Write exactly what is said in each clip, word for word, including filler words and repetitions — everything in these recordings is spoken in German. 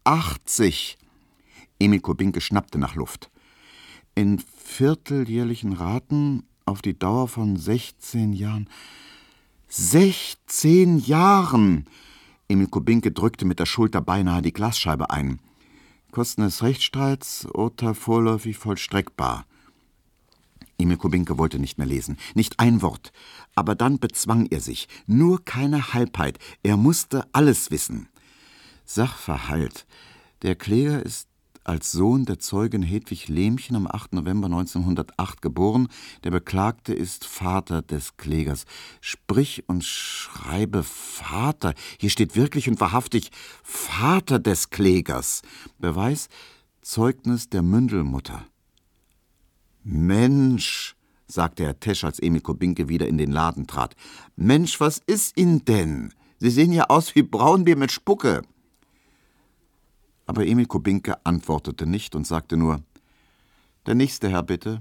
achtzig. Emil Kubinke schnappte nach Luft. In vierteljährlichen Raten auf die Dauer von sechzehn Jahren. sechzehn Jahren! Emil Kubinke drückte mit der Schulter beinahe die Glasscheibe ein. Kosten des Rechtsstreits, Urteil vorläufig vollstreckbar. Emil Kubinke wollte nicht mehr lesen, nicht ein Wort. Aber dann bezwang er sich. Nur keine Halbheit. Er musste alles wissen. Sachverhalt. Der Kläger ist als Sohn der Zeugin Hedwig Lehmchen am achten November neunzehnhundertacht geboren. Der Beklagte ist Vater des Klägers. Sprich und schreibe Vater. Hier steht wirklich und wahrhaftig Vater des Klägers. Beweis: Zeugnis der Mündelmutter. Mensch, sagte Herr Tesch, als Emil Kubinke wieder in den Laden trat. Mensch, was ist Ihnen denn? Sie sehen ja aus wie Braunbier mit Spucke. Aber Emil Kubinke antwortete nicht und sagte nur: Der nächste Herr, bitte.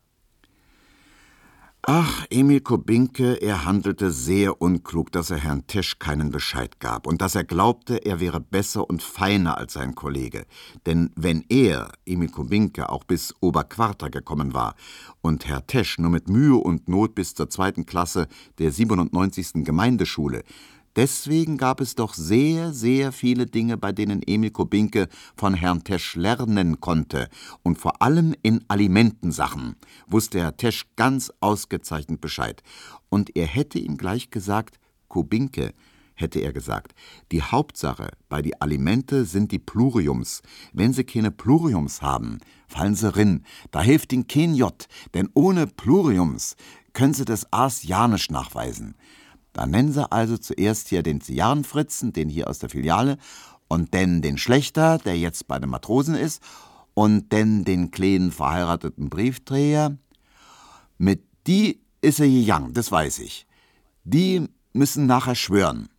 Ach, Emil Kubinke, er handelte sehr unklug, dass er Herrn Tesch keinen Bescheid gab und dass er glaubte, er wäre besser und feiner als sein Kollege. Denn wenn er, Emil Kubinke, auch bis Oberquarter gekommen war und Herr Tesch nur mit Mühe und Not bis zur zweiten Klasse der siebenundneunzigsten Gemeindeschule, deswegen gab es doch sehr, sehr viele Dinge, bei denen Emil Kubinke von Herrn Tesch lernen konnte. Und vor allem in Alimentensachen wusste Herr Tesch ganz ausgezeichnet Bescheid. Und er hätte ihm gleich gesagt, Kubinke, hätte er gesagt, die Hauptsache bei die Alimente sind die Pluriums. Wenn sie keine Pluriums haben, fallen sie rin. Da hilft ihnen kein J, denn ohne Pluriums können sie das A's ja nicht nachweisen. Dann nennen sie also zuerst hier den Zigarrenfritzen, den hier aus der Filiale, und dann den Schlechter, der jetzt bei den Matrosen ist, und dann den kleinen verheirateten Briefträger. Mit die ist er gegangen, das weiß ich. Die müssen nachher schwören.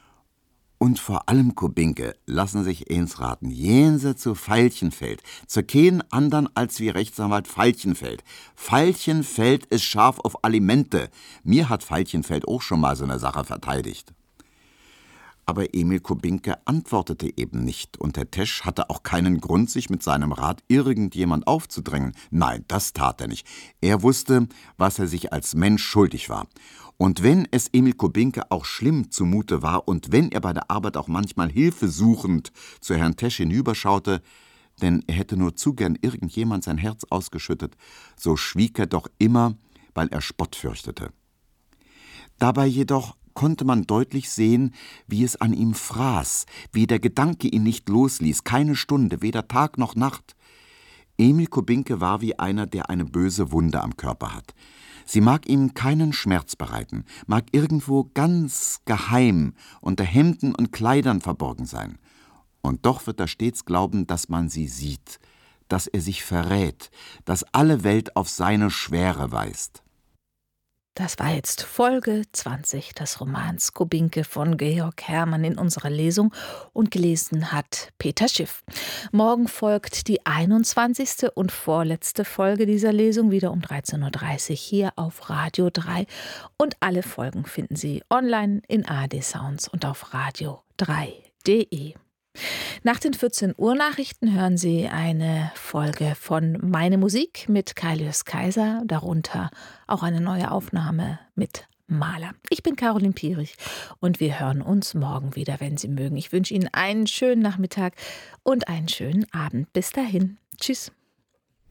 Und vor allem, Kubinke, lassen sich eins raten, gehen Sie zu Veilchenfeld, zu keinen anderen als wie Rechtsanwalt Veilchenfeld. Veilchenfeld ist scharf auf Alimente. Mir hat Veilchenfeld auch schon mal so eine Sache verteidigt. Aber Emil Kubinke antwortete eben nicht, und Herr Tesch hatte auch keinen Grund, sich mit seinem Rat irgendjemand aufzudrängen. Nein, das tat er nicht. Er wusste, was er sich als Mensch schuldig war. Und wenn es Emil Kubinke auch schlimm zumute war und wenn er bei der Arbeit auch manchmal hilfesuchend zu Herrn Tesch hinüberschaute, denn er hätte nur zu gern irgendjemand sein Herz ausgeschüttet, so schwieg er doch immer, weil er Spott fürchtete. Dabei jedoch konnte man deutlich sehen, wie es an ihm fraß, wie der Gedanke ihn nicht losließ, keine Stunde, weder Tag noch Nacht. Emil Kubinke war wie einer, der eine böse Wunde am Körper hat. Sie mag ihm keinen Schmerz bereiten, mag irgendwo ganz geheim unter Hemden und Kleidern verborgen sein. Und doch wird er stets glauben, dass man sie sieht, dass er sich verrät, dass alle Welt auf seine Schwere weist. Das war jetzt Folge zwanzig des Romans Kubinke von Georg Hermann in unserer Lesung und gelesen hat Peter Schiff. Morgen folgt die einundzwanzigste und vorletzte Folge dieser Lesung, wieder um dreizehn Uhr dreißig hier auf Radio drei. Und alle Folgen finden Sie online in A R D Sounds und auf radio drei punkt de. Nach den vierzehn Uhr Nachrichten hören Sie eine Folge von Meine Musik mit Kailius Kaiser, darunter auch eine neue Aufnahme mit Maler. Ich bin Caroline Pierich und wir hören uns morgen wieder, wenn Sie mögen. Ich wünsche Ihnen einen schönen Nachmittag und einen schönen Abend. Bis dahin. Tschüss.